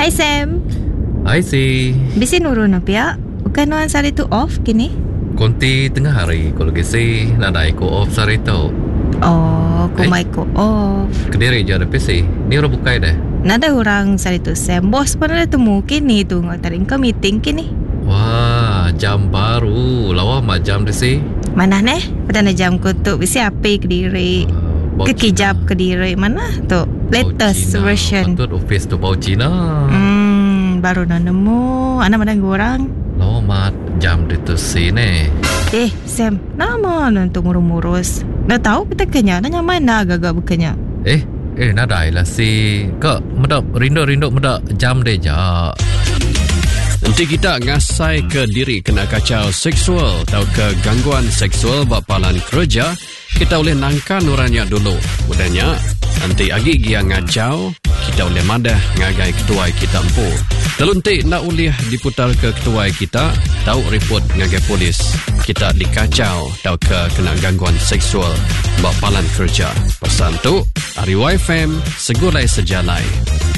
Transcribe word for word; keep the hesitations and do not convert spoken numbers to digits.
Hai Sam. Hai si. Bisi nurun apa ya? Bukan orang sari tu off kini? Konti tengah hari kalau gisi nada ko off sari tu. Oh, kumai ko off. Kediri je ada P C. Ni orang bukai dah. Nada orang sari tu Sam. Bos pun ada temu kini tu ngatarin ke meeting kini. Wah, jam baru. Lawa mah jam di si. Mana neh? Petanda jam kutuk bisi api Kediri. Uh, Kekijap Kediri. Mana tu? Latest Cina. version. Patut office tu bau Cina. Hmm, baru nak nemu. Anak mana orang? Lawa mah jam di tu si ni. Eh, Sam, nama untuk murus-murus. Nak tahu kita kenya, nanya mana agak-agak bukannya. Eh, eh nada lah si. Kak, medak rindu-rindu medak jam deh ja. Nanti kita ngasai ke diri kena kacau seksual atau ke gangguan seksual bapalan kerja, kita boleh nangkan orangnya dulu. Udahnya, nanti agi dia ngajau, kita boleh madah ngagai ketua kita empu. Teluntik nak ulih diputar ke ketua kita, tahu report ngagai polis. Kita dikacau atau ke kena gangguan seksual bapalan kerja. Pesan tu, Ari Y F M, segulai sejalai.